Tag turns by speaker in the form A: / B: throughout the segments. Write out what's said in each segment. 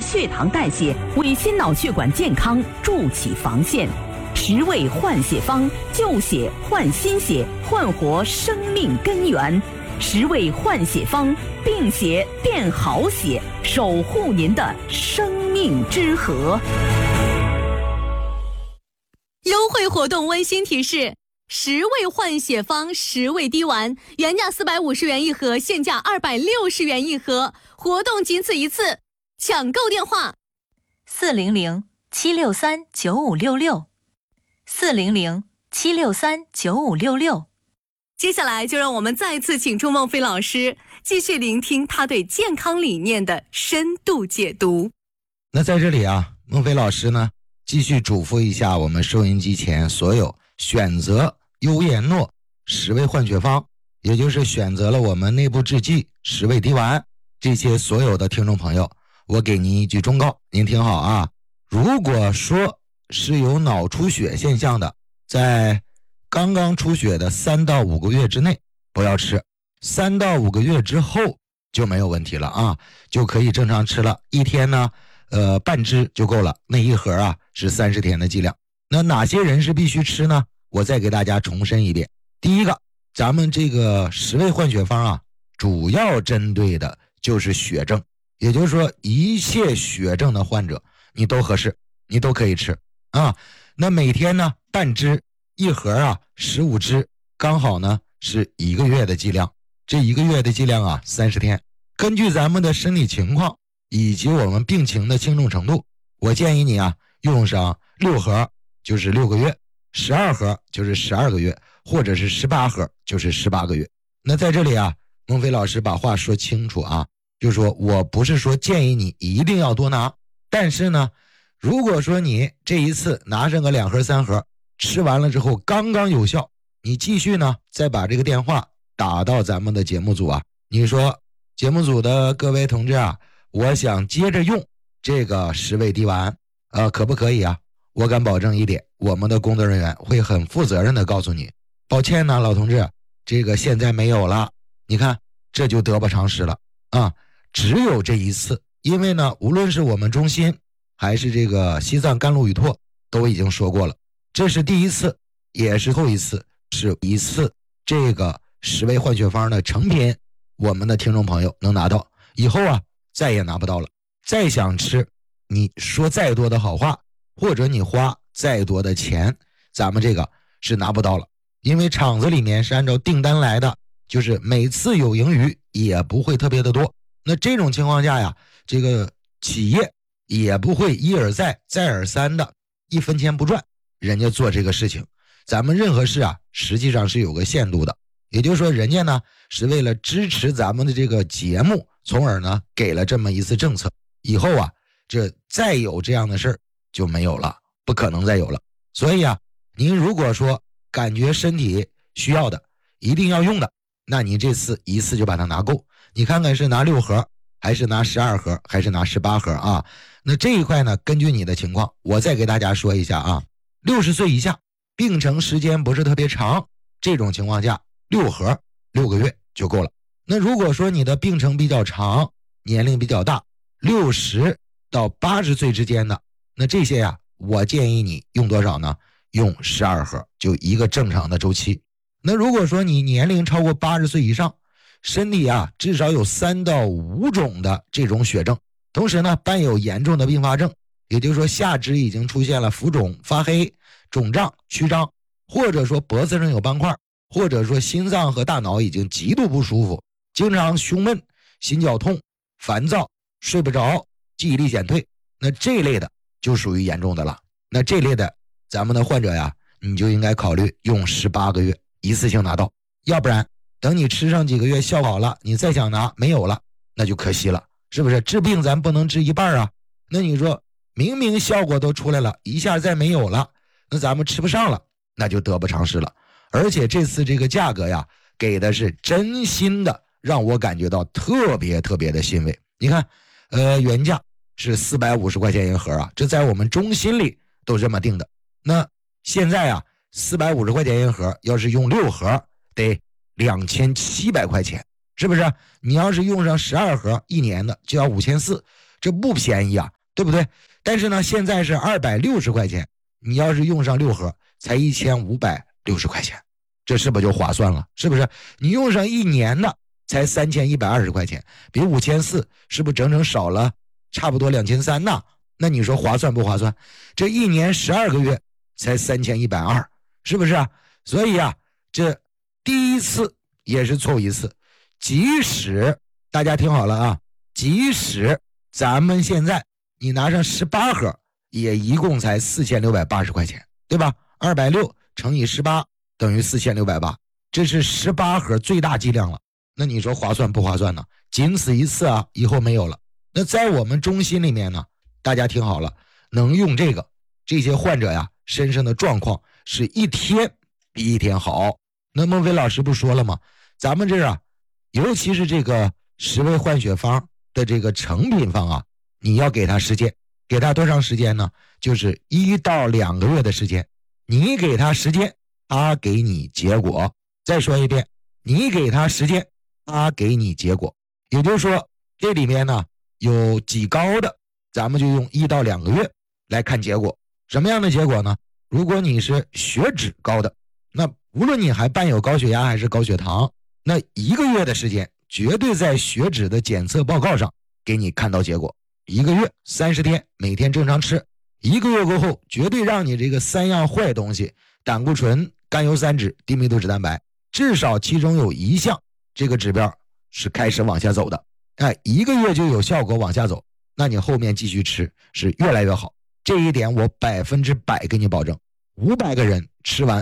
A: 血糖代谢，为心脑血管健康筑起防线。10味换血方，救血换心血，焕活生命根源。10味换血方，病血变好血，守护您的生命之河。
B: 优惠活动温馨提示：10味换血方10味滴丸，原价450元一盒，现价260元一盒，活动仅此一次，抢购电话
C: 400-763-9566，400-763-9566。
B: 接下来就让我们再一次请出孟非老师，继续聆听他对健康理念的深度解读。
D: 那在这里啊，孟非老师呢继续嘱咐一下我们收音机前所有选择优叶诺10味换血方，也就是选择了我们内部制剂10味滴丸这些所有的听众朋友，我给您一句忠告，您听好啊，如果说是有脑出血现象的，在刚刚出血的3到5个月之内不要吃，3到5个月之后就没有问题了啊，就可以正常吃了，一天呢半支就够了，那一盒啊是30天的剂量。那哪些人是必须吃呢？我再给大家重申一遍。第一个，咱们这个10味换血方啊，主要针对的就是血症，也就是说一切血症的患者你都合适，你都可以吃啊。那每天呢半支，一盒啊15支，刚好呢是1个月的剂量，这1个月的剂量啊30天。根据咱们的身体情况以及我们病情的轻重程度，我建议你啊用上6盒就是6个月，12盒就是12个月，或者是18盒就是18个月。那在这里啊，孟非老师把话说清楚啊，就是说我不是说建议你一定要多拿，但是呢，如果说你这一次拿上个2盒3盒，吃完了之后刚刚有效，你继续呢再把这个电话打到咱们的节目组啊，你说节目组的各位同志啊，我想接着用这个10味滴丸，可不可以啊？我敢保证一点，我们的工作人员会很负责任的告诉你，抱歉呢，老同志，这个现在没有了。你看，这就得不偿失了啊！只有这一次，因为呢，无论是我们中心还是这个西藏甘露雨拓都已经说过了，这是第一次，也是后一次，是一次这个10味换血方的成品，我们的听众朋友能拿到，以后啊再也拿不到了。再想吃，你说再多的好话，或者你花再多的钱，咱们这个是拿不到了，因为厂子里面是按照订单来的，就是每次有盈余也不会特别的多。那这种情况下呀，这个企业也不会一而再再而三的1分钱不赚，人家做这个事情。咱们任何事啊实际上是有个限度的，也就是说人家呢是为了支持咱们的这个节目，从而呢给了这么一次政策，以后啊这再有这样的事儿就没有了，不可能再有了。所以啊，您如果说感觉身体需要的一定要用的，那你这次一次就把它拿够，你看看是拿6盒还是拿12盒还是拿18盒啊。那这一块呢根据你的情况，我再给大家说一下啊，60岁以下病程时间不是特别长，这种情况下6盒6个月就够了。那如果说你的病程比较长，年龄比较大，60到80岁之间的，那这些呀我建议你用多少呢？用12盒，就一个正常的周期。那如果说你年龄超过80岁以上，身体啊至少有3到5种的这种血症，同时呢伴有严重的并发症，也就是说下肢已经出现了浮肿、发黑、肿胀、曲张，或者说脖子上有斑块，或者说心脏和大脑已经极度不舒服，经常胸闷、心绞痛、烦躁、睡不着、记忆力减退，那这类的就属于严重的了。那这类的咱们的患者呀，你就应该考虑用18个月一次性拿到，要不然等你吃上几个月效好了，你再想拿没有了，那就可惜了，是不是？治病咱不能治一半啊，那你说明明效果都出来了，一下再没有了，那咱们吃不上了，那就得不偿失了。而且这次这个价格呀给的是真心的，让我感觉到特别特别的欣慰。你看原价是450块钱一盒啊，这在我们中心里都这么定的。那现在啊450块钱一盒，要是用6盒得2700块钱，是不是？你要是用上12盒，一年的就要5400，这不便宜啊。 对不对？但是呢，现在是260块钱，你要是用上6盒，才1560块钱，这是不是就划算了？是不是？你用上1年的，才3120块钱，比5400是不是整整少了差不多2300呢？那你说划算不划算？这1年12个月才3120，是不是啊？所以啊，这第一次也是凑一次。即使大家听好了啊，即使咱们现在你拿上18盒，也一共才4680块钱，对吧？260乘以18等于4680，这是18盒最大剂量了。那你说划算不划算呢？仅此一次啊，以后没有了。那在我们中心里面呢，大家听好了，能用这些患者呀，身上的状况是一天比一天好。那孟非老师不说了吗？咱们这啊，尤其是这个10味换血方的这个成品方啊，你要给他时间，给他多长时间呢？就是1到2个月的时间。你给他时间，他给你结果。再说一遍，你给他时间，他给你结果。也就是说，这里面呢有几高的，咱们就用1到2个月来看结果。什么样的结果呢？如果你是血脂高的，那无论你还伴有高血压还是高血糖，那1个月的时间绝对在血脂的检测报告上给你看到结果。1个月30天，每天正常吃，1个月过后绝对让你这个3样坏东西，胆固醇、甘油三酯、低密度脂蛋白，至少其中有1项这个指标是开始往下走的。1个月就有效果往下走，那你后面继续吃是越来越好。这一点我100%给你保证。500个人吃完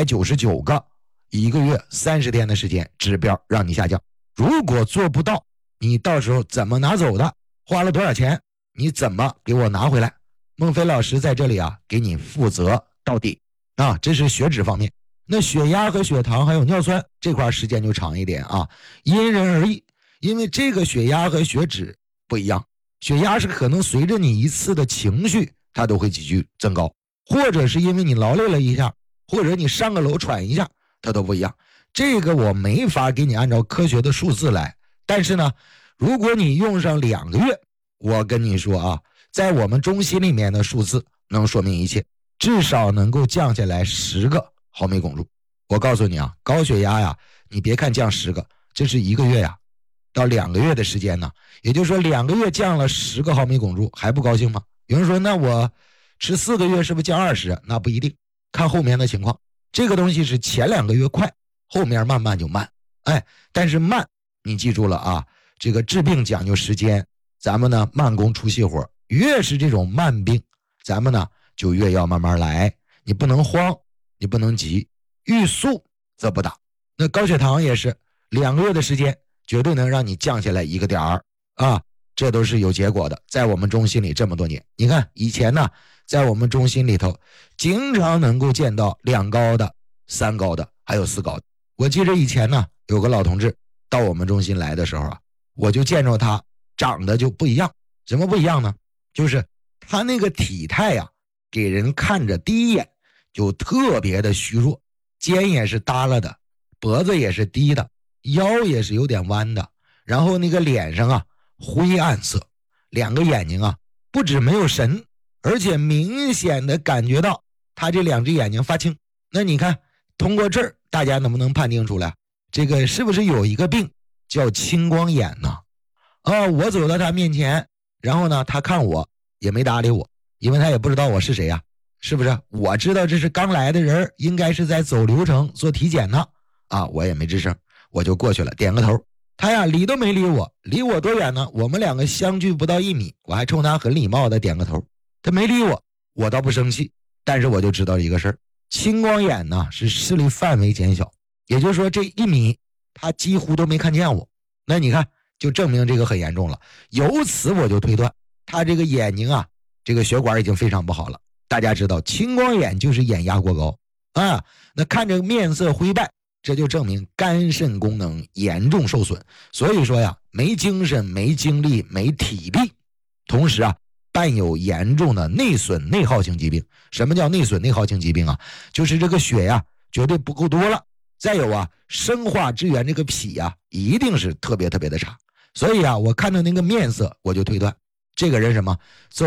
D: 499个，1个月30天的时间，指标让你下降。如果做不到，你到时候怎么拿走的？花了多少钱？你怎么给我拿回来？孟非老师在这里啊，给你负责到底啊！这是血脂方面。那血压和血糖还有尿酸这块时间就长一点啊，因人而异。因为这个血压和血脂不一样，血压是可能随着你一次的情绪，它都会急剧增高，或者是因为你劳累了一下，或者你上个楼喘一下，它都不一样。这个我没法给你按照科学的数字来，但是呢，如果你用上2个月，我跟你说啊，在我们中心里面的数字能说明一切，至少能够降下来10个毫米汞柱。我告诉你啊，高血压呀，你别看降10个，这是1个月呀，到2个月的时间呢，也就是说2个月降了10个毫米汞柱，还不高兴吗？有人说，那我吃4个月是不是降20？那不一定，看后面的情况。这个东西是前2个月快，后面慢慢就慢。但是慢，你记住了啊，这个治病讲究时间，咱们呢慢工出细活，越是这种慢病，咱们呢就越要慢慢来，你不能慌，你不能急，欲速则不达。那高血糖也是2个月的时间，绝对能让你降下来1个点儿啊，这都是有结果的。在我们中心里这么多年，你看以前呢，在我们中心里头，经常能够见到2高的、3高的，还有4高的。我记得以前呢，有个老同志到我们中心来的时候啊，我就见着他长得就不一样。什么不一样呢？就是他那个体态啊，给人看着第一眼就特别的虚弱，肩也是耷拉的，脖子也是低的，腰也是有点弯的，然后那个脸上啊灰暗色，2个眼睛啊不止没有神，而且明显的感觉到他这2只眼睛发青。那你看通过这儿大家能不能判定出来，这个是不是有一个病叫青光眼呢？我走到他面前，然后呢他看我也没搭理我，因为他也不知道我是谁呀，是不是？我知道这是刚来的人，应该是在走流程做体检呢我也没吱声，我就过去了，点个头。他呀理都没理我，离我多远呢？我们2个相距不到1米，我还冲他很礼貌的点个头。他没理我，我倒不生气，但是我就知道一个事儿，青光眼呢是视力范围减小，也就是说这1米他几乎都没看见我。那你看就证明这个很严重了。由此我就推断他这个眼睛啊，这个血管已经非常不好了。大家知道青光眼就是眼压过高那看着面色灰败，这就证明肝肾功能严重受损。所以说呀，没精神、没精力、没体力，同时啊伴有严重的内损内耗性疾病。什么叫内损内耗性疾病啊？就是这个血呀绝对不够多了，再有啊生化支援这个脾呀一定是特别特别的差。所以啊我看到那个面色，我就推断这个人什么